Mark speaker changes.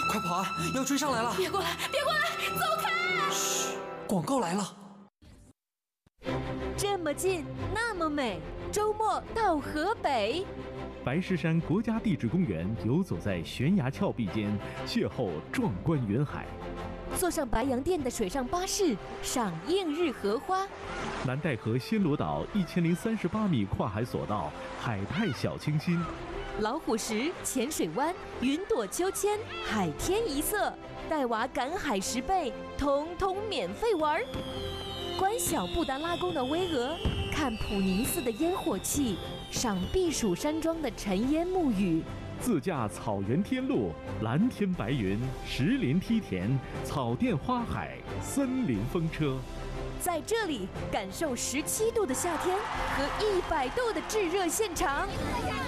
Speaker 1: 快跑啊！要追上来了！
Speaker 2: 别过来，别过来，走开！
Speaker 1: 嘘，广告来了。
Speaker 3: 这么近，那么美，周末到河北。
Speaker 4: 白石山国家地质公园游走在悬崖峭壁间，邂逅壮观云海。
Speaker 3: 坐上白洋淀的水上巴士，赏映日荷花。
Speaker 4: 南戴河暹罗岛1038米跨海索道，海派小清新。
Speaker 3: 老虎石、浅水湾、云朵秋千、海天一色，带娃赶海10倍，通通免费玩。观小布达拉宫的巍峨，看普宁寺的烟火气，赏避暑山庄的尘烟沐雨。
Speaker 4: 自驾草原天路，蓝天白云，石林梯田，草甸花海，森林风车。
Speaker 3: 在这里感受17度的夏天和100度的炙热现场。